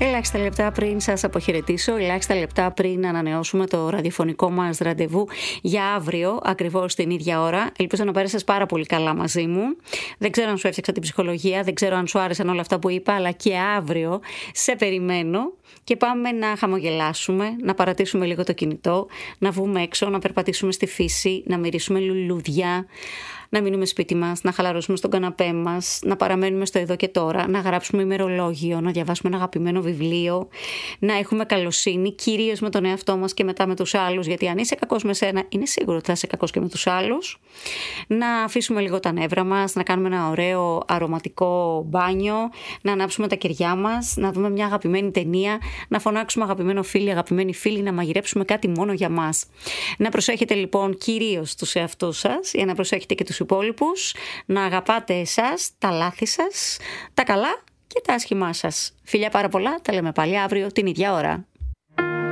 Ελάχιστα λεπτά πριν σας αποχαιρετήσω, ελάχιστα λεπτά πριν ανανεώσουμε το ραδιοφωνικό μας ραντεβού για αύριο, ακριβώς την ίδια ώρα. Ελπίζω να πέρασες πάρα πολύ καλά μαζί μου. Δεν ξέρω αν σου έφτιαξα την ψυχολογία, δεν ξέρω αν σου άρεσαν όλα αυτά που είπα, αλλά και αύριο σε περιμένω και πάμε να χαμογελάσουμε, να παρατήσουμε λίγο το κινητό, να βγούμε έξω, να περπατήσουμε στη φύση, να μυρίσουμε λουλούδια, να μείνουμε σπίτι μας, να χαλαρώσουμε στον καναπέ μας, να παραμένουμε στο εδώ και τώρα, να γράψουμε ημερολόγιο, να διαβάσουμε ένα αγαπημένο βιβλίο, να έχουμε καλοσύνη, κυρίως με τον εαυτό μας και μετά με τους άλλους, γιατί αν είσαι κακός με σένα, είναι σίγουρο ότι θα είσαι κακός και με τους άλλους. Να αφήσουμε λίγο τα νεύρα μας, να κάνουμε ένα ωραίο αρωματικό μπάνιο, να ανάψουμε τα κεριά μας, να δούμε μια αγαπημένη ταινία, να φωνάξουμε αγαπημένο φίλοι, αγαπημένοι φίλοι, να μαγειρέψουμε κάτι μόνο για μας. Να προσέχετε λοιπόν κυρίως τους εαυτούς σας, για να προσέχετε και τους υπόλοιπους, να αγαπάτε εσάς, τα λάθη σας, τα καλά και τα άσχημά σας. Φιλιά πάρα πολλά, τα λέμε πάλι αύριο την ίδια ώρα.